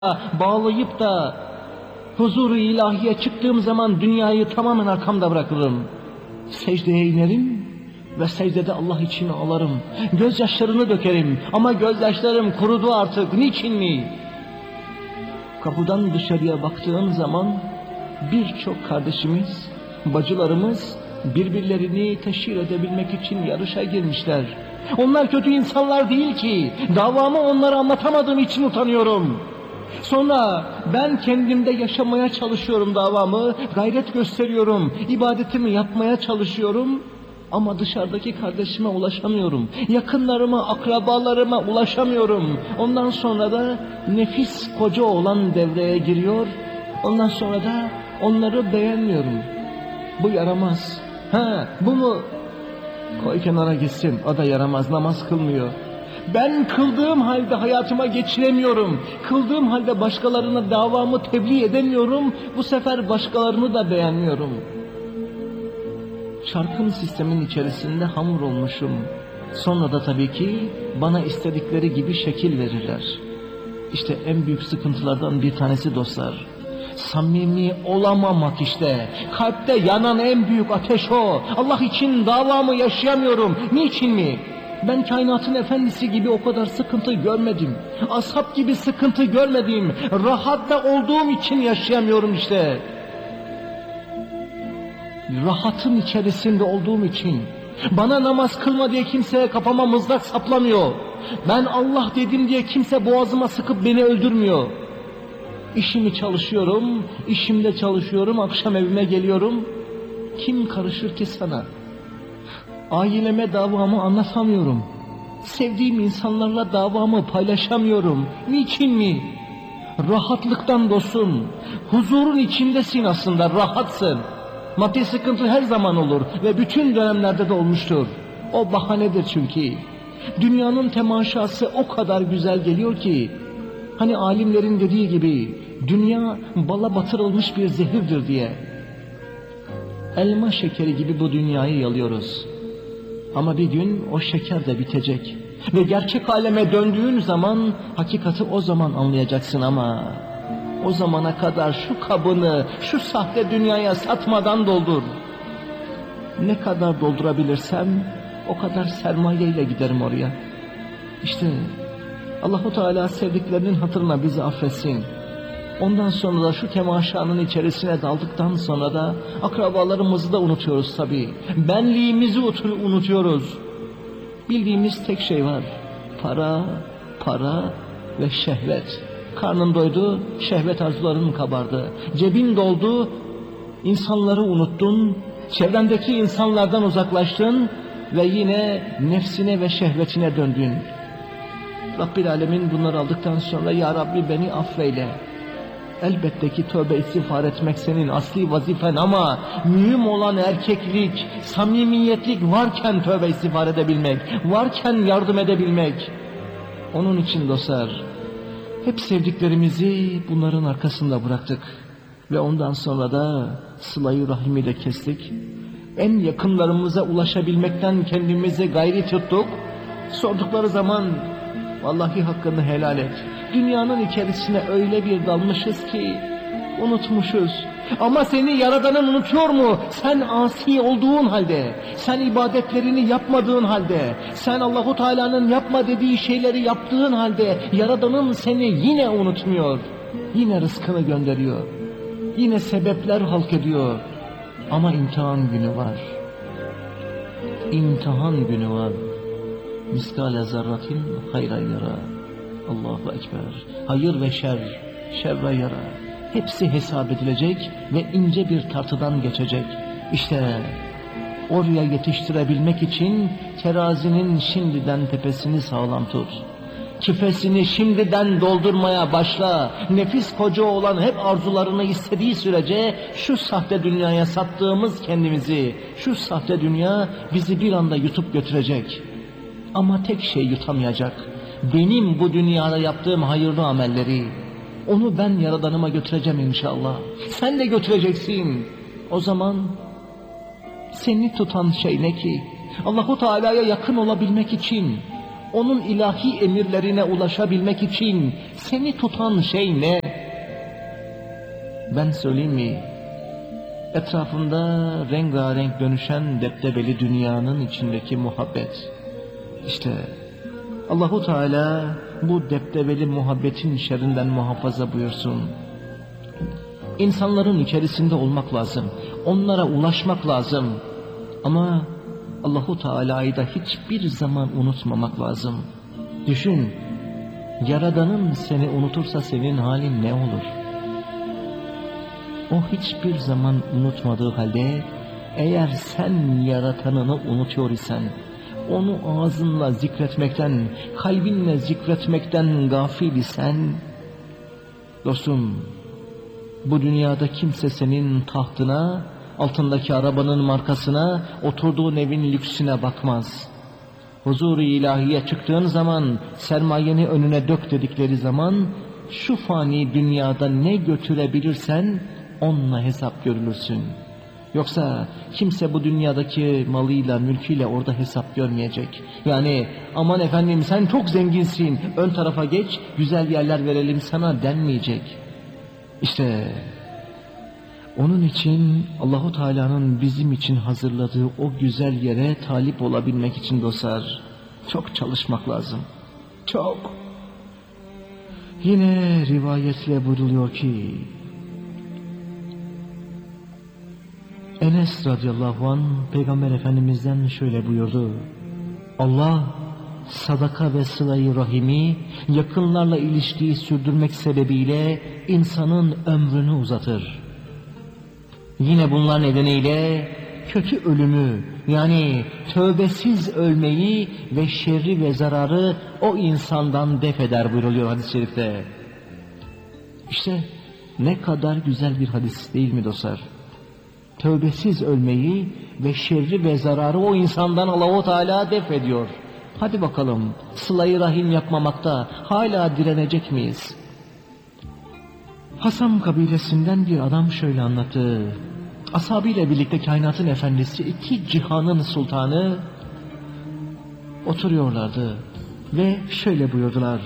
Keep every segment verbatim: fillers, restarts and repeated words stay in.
bağlayıp da huzur-u ilahiye çıktığım zaman dünyayı tamamen arkamda bırakırım. Secdeye inerim ve secdede Allah için ağlarım. Gözyaşlarını dökerim ama gözyaşlarım kurudu artık. Niçin mi? Kapıdan dışarıya baktığım zaman birçok kardeşimiz, bacılarımız birbirlerini teşhir edebilmek için yarışa girmişler. Onlar kötü insanlar değil ki. Davamı onlara anlatamadığım için utanıyorum. Sonra ben kendimde yaşamaya çalışıyorum davamı, gayret gösteriyorum, ibadetimi yapmaya çalışıyorum. Ama dışarıdaki kardeşime ulaşamıyorum. Yakınlarıma, akrabalarıma ulaşamıyorum. Ondan sonra da nefis koca olan devreye giriyor. Ondan sonra da onları beğenmiyorum. Bu yaramaz. Ha, bunu koy kenara gitsin. O da yaramaz, namaz kılmıyor. Ben kıldığım halde hayatıma geçiremiyorum. Kıldığım halde başkalarına davamı tebliğ edemiyorum. Bu sefer başkalarını da beğenmiyorum. Çarkın sistemin içerisinde hamur olmuşum. Sonra da tabii ki bana istedikleri gibi şekil verirler. İşte en büyük sıkıntılardan bir tanesi dostlar. Samimi olamamak işte. Kalpte yanan en büyük ateş o. Allah için davamı yaşayamıyorum. Niçin mi? Ben kainatın efendisi gibi o kadar sıkıntı görmedim. Ashab gibi sıkıntı görmedim. Rahatta olduğum için yaşayamıyorum işte. Rahatın içerisinde olduğum için. Bana namaz kılma diye kimse kafama mızrak saplamıyor. Ben Allah dedim diye kimse boğazıma sıkıp beni öldürmüyor. İşimi çalışıyorum, işimde çalışıyorum, akşam evime geliyorum. Kim karışır ki sana? Aileme davamı anlatamıyorum. Sevdiğim insanlarla davamı paylaşamıyorum. Niçin mi? Rahatlıktan dostum. Huzurun içindesin aslında, rahatsın. Maddi sıkıntı her zaman olur ve bütün dönemlerde de olmuştur. O bahanedir çünkü. Dünyanın temaşası o kadar güzel geliyor ki, hani alimlerin dediği gibi, dünya bala batırılmış bir zehirdir diye. Elma şekeri gibi bu dünyayı yalıyoruz. Ama bir gün o şeker de bitecek. Ve gerçek aleme döndüğün zaman, hakikati o zaman anlayacaksın ama... O zamana kadar şu kabını, şu sahte dünyaya satmadan doldur. Ne kadar doldurabilirsem, o kadar sermayeyle giderim oraya. İşte Allah-u Teala sevdiklerinin hatırına bizi affetsin. Ondan sonra da şu temaşanın içerisine daldıktan sonra da akrabalarımızı da unutuyoruz tabii. Benliğimizi unutuyoruz. Bildiğimiz tek şey var. Para, para ve şehvet. Karnın doydu, şehvet arzuların kabardı. Cebin doldu, insanları unuttun, çevrendeki insanlardan uzaklaştın ve yine nefsine ve şehvetine döndün. Rabbil Alemin bunları aldıktan sonra ya Rabbi beni affeyle. Elbette ki tövbe istiğfar etmek senin asli vazifen ama mühim olan erkeklik, samimiyetlik varken tövbe istiğfar edebilmek, varken yardım edebilmek. Onun için dostlar, hep sevdiklerimizi bunların arkasında bıraktık ve ondan sonra da sıla-i rahimi de kestik. En yakınlarımıza ulaşabilmekten kendimizi gayri tuttuk. Sordukları zaman vallahi hakkını helal et. Dünyanın içerisine öyle bir dalmışız ki unutmuşuz. Ama seni Yaradan'ın unutuyor mu? Sen asi olduğun halde, sen ibadetlerini yapmadığın halde, sen Allahu Teala'nın yapma dediği şeyleri yaptığın halde Yaradan'ın seni yine unutmuyor. Yine rızkını gönderiyor. Yine sebepler halk ediyor. Ama imtihan günü var. İmtihan günü var. Miskale zerratin hayra yara. Allahu Ekber. Hayır ve şer, şer ve yara. Hepsi hesap edilecek ve ince bir tartıdan geçecek. İşte oraya yetiştirebilmek için terazinin şimdiden tepesini sağlam tut. Küfesini şimdiden doldurmaya başla. Nefis koca olan hep arzularını istediği sürece şu sahte dünyaya sattığımız kendimizi, şu sahte dünya bizi bir anda yutup götürecek. Ama tek şey yutamayacak. Benim bu dünyada yaptığım hayırlı amelleri. Onu ben Yaradanıma götüreceğim inşallah. Sen de götüreceksin. O zaman seni tutan şey ne ki? Allahu Teala'ya yakın olabilmek için onun ilahi emirlerine ulaşabilmek için seni tutan şey ne? Ben söyleyeyim mi? Etrafında rengarenk dönüşen deptebeli dünyanın içindeki muhabbet. İşte Allahu Teala bu deptebeli muhabbetin şerrinden muhafaza buyursun. İnsanların içerisinde olmak lazım. Onlara ulaşmak lazım. Ama Allahu Teala'yı da hiçbir zaman unutmamak lazım. Düşün, Yaradanın seni unutursa senin halin ne olur? O hiçbir zaman unutmadığı halde eğer sen Yaratanını unutuyor isen, onu ağzınla zikretmekten, kalbinle zikretmekten gafil isen, dostum, bu dünyada kimse senin tahtına, altındaki arabanın markasına, oturduğun evin lüksüne bakmaz. Huzur-u ilahiye çıktığın zaman, sermayeni önüne dök dedikleri zaman, şu fani dünyada ne götürebilirsen onunla hesap görülürsün. Yoksa kimse bu dünyadaki malıyla, mülküyle orada hesap görmeyecek. Yani aman efendim sen çok zenginsin, ön tarafa geç, güzel yerler verelim sana denmeyecek. İşte onun için Allahu Teala'nın bizim için hazırladığı o güzel yere talip olabilmek için dostlar, çok çalışmak lazım. Çok. Yine rivayetle buyruluyor ki, Enes radıyallahu anh Peygamber Efendimiz'den şöyle buyurdu: Allah sadaka ve sıla-i rahimi, yakınlarla ilişkiyi sürdürmek sebebiyle insanın ömrünü uzatır. Yine bunlar nedeniyle kötü ölümü, yani tövbesiz ölmeyi ve şerri ve zararı o insandan def eder buyuruluyor hadis-i şerifte. İşte ne kadar güzel bir hadis değil mi dostlar? Tövbesiz ölmeyi ve şerri ve zararı o insandan Allah-u Teala def ediyor. Hadi bakalım, sıla-i rahim yapmamakta hala direnecek miyiz? Hasan kabilesinden bir adam şöyle anlattı. Ashabıyla birlikte kainatın efendisi, iki cihanın sultanı oturuyorlardı ve şöyle buyurdular.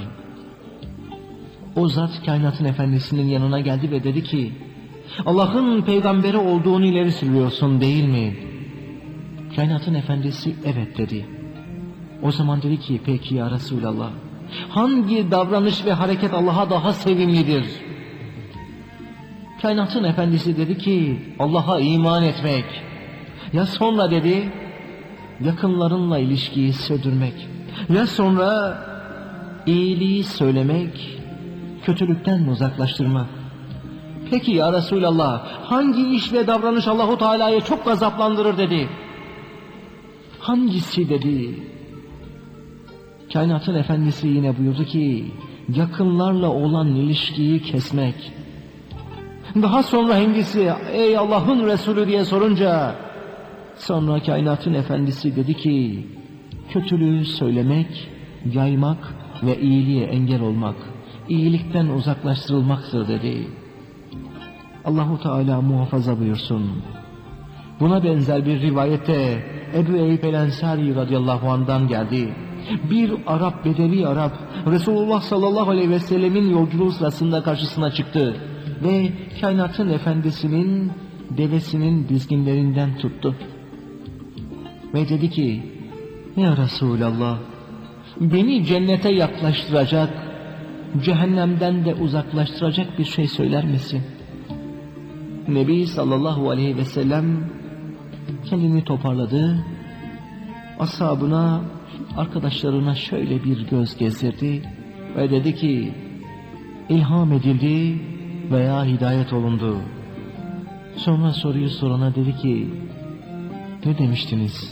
O zat kainatın efendisinin yanına geldi ve dedi ki, Allah'ın peygamberi olduğunu ileri sürüyorsun değil mi? Kainatın efendisi evet dedi. O zaman dedi ki, peki ya Resulallah, hangi davranış ve hareket Allah'a daha sevimlidir? Kainatın efendisi dedi ki, Allah'a iman etmek. Ya sonra dedi, yakınlarınla ilişkiyi sürdürmek. Ya sonra iyiliği söylemek, kötülükten uzaklaştırmak. Peki ya Resulallah, hangi iş ve davranış Allahu Teala'yı çok gazaplandırır dedi. Hangisi dedi. Kainatın efendisi yine buyurdu ki, yakınlarla olan ilişkiyi kesmek. Daha sonra hangisi, ey Allah'ın Resulü diye sorunca, sonra kainatın efendisi dedi ki, kötülüğü söylemek, yaymak ve iyiliğe engel olmak, iyilikten uzaklaştırılmaktır dedi. Allahu Teala muhafaza buyursun. Buna benzer bir rivayette Ebu Eyyub el-Ensari radıyallahu anh'dan geldi. Bir Arap, Bedevi Arap, Resulullah sallallahu aleyhi ve sellemin yolculuğu sırasında karşısına çıktı ve kainatın efendisinin devesinin dizginlerinden tuttu. Ve dedi ki, ya Resulallah, beni cennete yaklaştıracak, cehennemden de uzaklaştıracak bir şey söyler misin? Nebi sallallahu aleyhi ve sellem kendini toparladı, ashabına, arkadaşlarına şöyle bir göz gezdirdi ve dedi ki, ilham edildi veya hidayet olundu. Sonra soruyu sorana dedi ki, ne demiştiniz?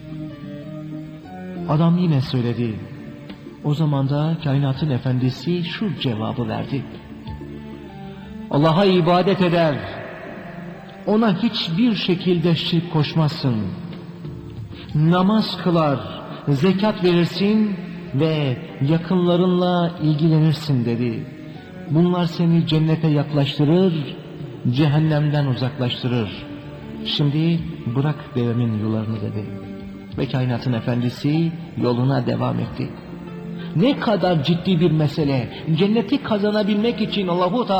Adam yine söyledi. O zaman da kainatın efendisi şu cevabı verdi: Allah'a ibadet eder, ona hiçbir şekilde şirk koşmazsın, namaz kılar, zekat verirsin ve yakınlarınla ilgilenirsin dedi. Bunlar seni cennete yaklaştırır, cehennemden uzaklaştırır. Şimdi bırak devemin yularını dedi. Ve kainatın efendisi yoluna devam etti. Ne kadar ciddi bir mesele. Cenneti kazanabilmek için Allahu Teala